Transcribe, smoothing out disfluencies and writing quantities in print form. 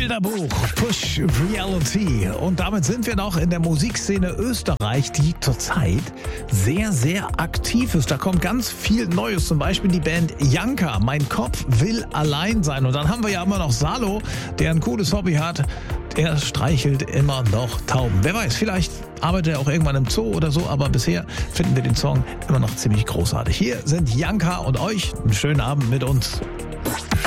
Bilderbuch, Push Reality. Und damit sind wir noch in der Musikszene Österreich, die zurzeit sehr, sehr aktiv ist. Da kommt ganz viel Neues, zum Beispiel die Band Janka, Mein Kopf will allein sein. Und dann haben wir ja immer noch Salo, der ein cooles Hobby hat. Er streichelt immer noch Tauben. Wer weiß, vielleicht arbeitet er auch irgendwann im Zoo oder so, aber bisher finden wir den Song immer noch ziemlich großartig. Hier sind Janka und euch einen schönen Abend mit uns.